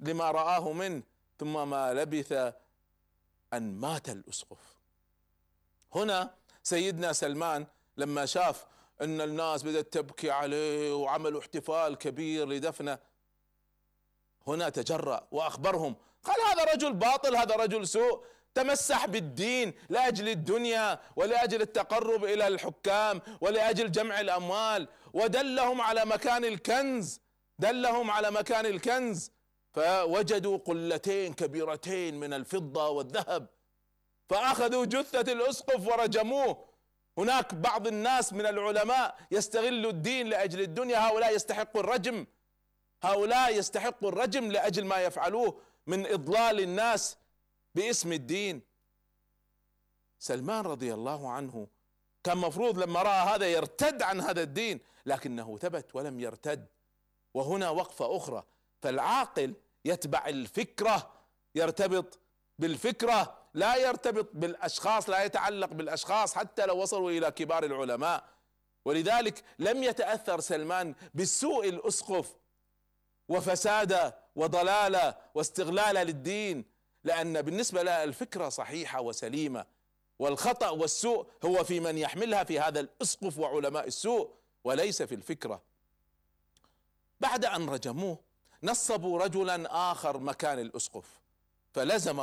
لما رآه منه، ثم ما لبث أن مات الأسقف. هنا سيدنا سلمان لما شاف أن الناس بدأت تبكي عليه وعملوا احتفال كبير لدفنه، هنا تجرأ وأخبرهم، قال هذا رجل باطل، هذا رجل سوء، تمسح بالدين لأجل الدنيا ولأجل التقرب إلى الحكام ولأجل جمع الأموال، ودلهم على مكان الكنز، دلهم على مكان الكنز، فوجدوا قلتين كبيرتين من الفضة والذهب، فأخذوا جثة الأسقف ورجموه. هناك بعض الناس من العلماء يستغلوا الدين لأجل الدنيا، هؤلاء يستحقوا الرجم، هؤلاء يستحقوا الرجم لأجل ما يفعلوه من إضلال الناس باسم الدين. سلمان رضي الله عنه كان مفروض لما رأى هذا يرتد عن هذا الدين، لكنه ثبت ولم يرتد. وهنا وقفة أخرى، فالعاقل يتبع الفكرة، يرتبط بالفكرة، لا يرتبط بالأشخاص، لا يتعلق بالأشخاص حتى لو وصلوا إلى كبار العلماء. ولذلك لم يتأثر سلمان بالسوء الأسقف وفساده وضلاله واستغلاله للدين، لأن بالنسبة له الفكرة صحيحة وسليمة، والخطأ والسوء هو في من يحملها، في هذا الأسقف وعلماء السوء، وليس في الفكرة. بعد أن رجموه نصبوا رجلا آخر مكان الأسقف، فلزم